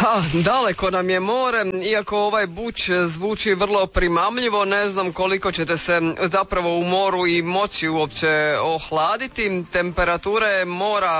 Daleko nam je more, iako ovaj Buč zvuči vrlo primamljivo, ne znam koliko ćete se zapravo u moru i moći uopće ohladiti. Temperature mora